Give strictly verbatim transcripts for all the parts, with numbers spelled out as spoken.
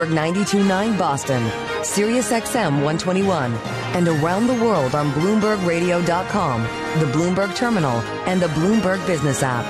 ninety-two point nine Boston, Sirius X M one twenty-one, and around the world on Bloomberg Radio dot com, the Bloomberg Terminal, and the Bloomberg Business app.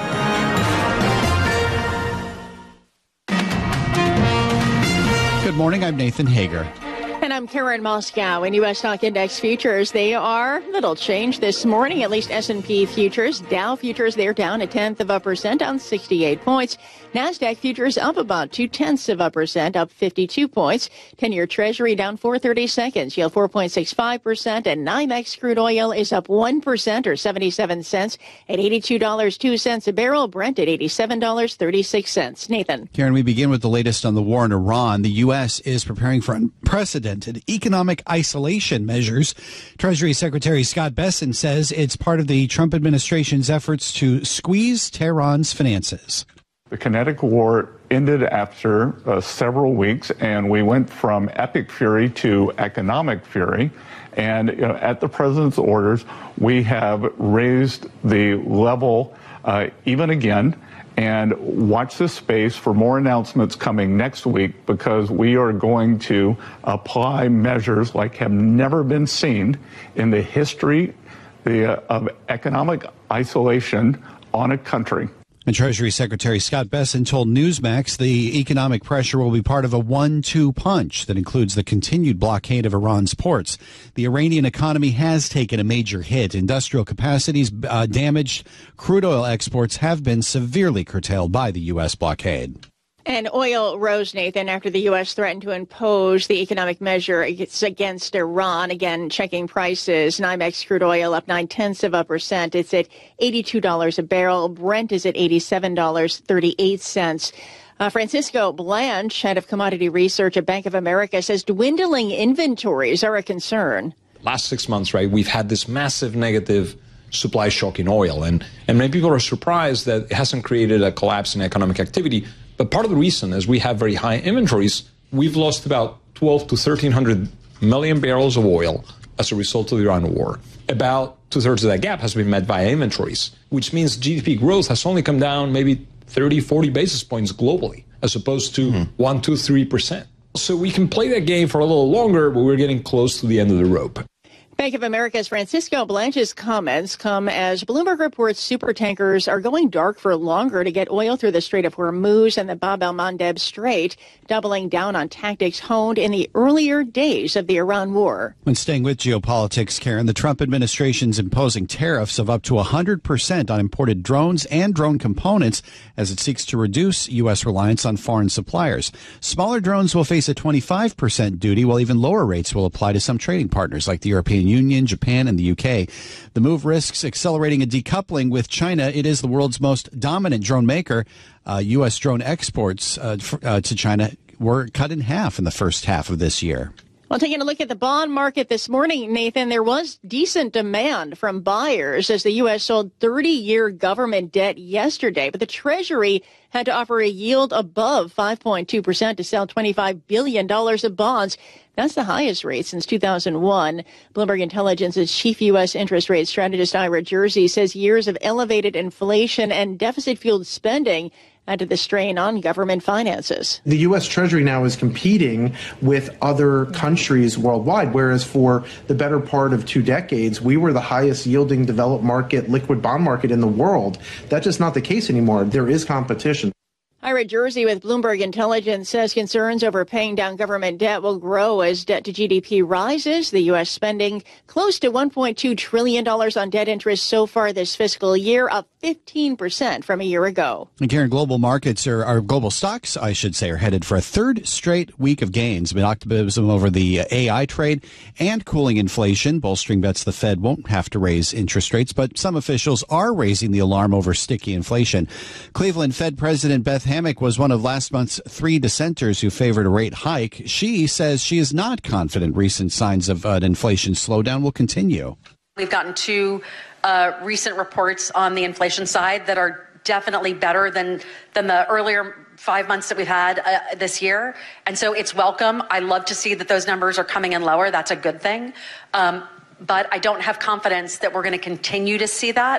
Good morning, I'm Nathan Hager. And I'm Karen Moscow. In U S stock index futures, they are little change this morning, at least S and P futures. Dow futures, they're down a tenth of a percent, down sixty-eight points. NASDAQ futures up about two-tenths of a percent, up fifty-two points. ten-year Treasury down four thirty-seconds, yield four point six five percent. And NYMEX crude oil is up one percent or seventy-seven cents at eighty-two dollars and two cents a barrel. Brent at eighty-seven dollars and thirty-six cents. Nathan. Karen, we begin with the latest on the war in Iran. The U S is preparing for unprecedented economic isolation measures. Treasury Secretary Scott Bessent says it's part of the Trump administration's efforts to squeeze Tehran's finances. The kinetic war ended after uh, several weeks, and we went from epic fury to economic fury. And you know, at the president's orders, we have raised the level uh, even again. And watch this space for more announcements coming next week, because we are going to apply measures like have never been seen in the history the, uh, of economic isolation on a country. And Treasury Secretary Scott Bessent told Newsmax the economic pressure will be part of a one two punch that includes the continued blockade of Iran's ports. The Iranian economy has taken a major hit. Industrial capacities uh, damaged. Crude oil exports have been severely curtailed by the U S blockade. And oil rose, Nathan, after the U S threatened to impose the economic measure against Iran. Again, checking prices. NYMEX crude oil up nine-tenths of a percent. It's at eighty-two dollars a barrel. Brent is at eighty-seven dollars and thirty-eight cents. Uh, Francisco Blanch, head of commodity research at Bank of America, says dwindling inventories are a concern. Last six months, right, we've had this massive negative supply shock in oil. And, and many people are surprised that it hasn't created a collapse in economic activity. But part of the reason is we have very high inventories. We've lost about twelve to thirteen hundred million barrels of oil as a result of the Iran war. About two-thirds of that gap has been met via inventories, which means G D P growth has only come down maybe thirty, forty basis points globally, as opposed to mm-hmm. one, two, three percent. So we can play that game for a little longer, but we're getting close to the end of the rope. Bank of America's Francisco Blanch's comments come as Bloomberg reports supertankers are going dark for longer to get oil through the Strait of Hormuz and the Bab el-Mandeb Strait, doubling down on tactics honed in the earlier days of the Iran war. When staying with geopolitics, Karen, the Trump administration's imposing tariffs of up to one hundred percent on imported drones and drone components as it seeks to reduce U S reliance on foreign suppliers. Smaller drones will face a twenty-five percent duty, while even lower rates will apply to some trading partners like the European Union, Japan, and the U K. The move risks accelerating a decoupling with China. It is the world's most dominant drone maker. Uh, U S drone exports uh, f- uh, to China were cut in half in the first half of this year. Well, taking a look at the bond market this morning, Nathan, there was decent demand from buyers as the U S sold thirty-year government debt yesterday, but the Treasury had to offer a yield above five point two percent to sell twenty-five billion dollars of bonds. That's the highest rate since two thousand one. Bloomberg Intelligence's chief U S interest rate strategist Ira Jersey says years of elevated inflation and deficit-fueled spending added the strain on government finances. The U S Treasury now is competing with other countries worldwide, whereas for the better part of two decades, we were the highest yielding developed market, liquid bond market in the world. That's just not the case anymore. There is competition. Ira Jersey with Bloomberg Intelligence says concerns over paying down government debt will grow as debt to G D P rises. The U S spending close to one point two trillion dollars on debt interest so far this fiscal year, up fifteen percent from a year ago. And Karen, global markets, are, our global stocks, I should say, are headed for a third straight week of gains. Amid optimism over the A I trade and cooling inflation, bolstering bets the Fed won't have to raise interest rates, but some officials are raising the alarm over sticky inflation. Cleveland Fed President Beth Hammack was one of last month's three dissenters who favored a rate hike. She says she is not confident recent signs of an inflation slowdown will continue. We've gotten two uh, recent reports on the inflation side that are definitely better than than the earlier five months that we've had uh, this year. And so it's welcome. I love to see that those numbers are coming in lower. That's a good thing. Um, but I don't have confidence that we're going to continue to see that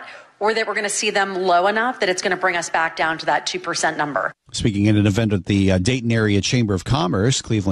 or that we're going to see them low enough that it's going to bring us back down to that two percent number. Speaking at an event at the uh, Dayton Area Chamber of Commerce, Cleveland